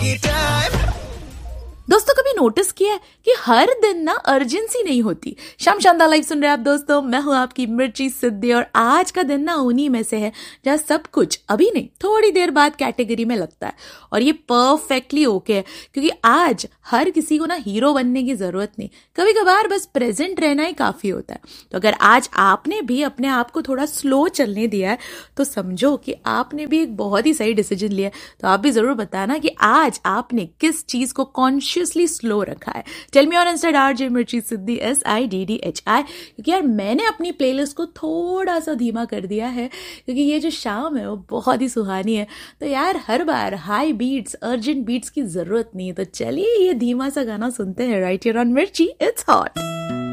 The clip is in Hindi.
दोस्तों कभी नोटिस किया है कि हर दिन ना अर्जेंसी नहीं होती। शाम शानदार लाइव सुन रहे हैं आप दोस्तों, मैं हूं आपकी मिर्ची सिद्धि और आज का दिन ना उन्हीं में से है जहां सब कुछ अभी नहीं थोड़ी देर बाद कैटेगरी में लगता है और ये परफेक्टली ओके है, क्योंकि आज हर किसी को ना हीरो बनने की जरूरत नहीं, कभी कभार बस प्रेजेंट रहना ही काफी होता है। तो अगर आज आपने भी अपने आप को थोड़ा स्लो चलने दिया है तो समझो कि आपने भी एक बहुत ही सही डिसीजन लिया है। तो आप भी जरूर बताना कि आज आपने किस चीज को कॉन्शियसली स्लो रखा है। Tell me on Insta RJ मिर्ची सिद्धि SIDDHI, क्योंकि यार मैंने अपनी प्लेलिस्ट को थोड़ा सा धीमा कर दिया है क्योंकि ये जो शाम है वो बहुत ही सुहानी है। तो यार हर बार हाई बीट्स अर्जेंट बीट्स की जरूरत नहीं है, तो चलिए ये धीमा सा गाना सुनते हैं। राइट हियर ऑन मिर्ची, इट्स हॉट।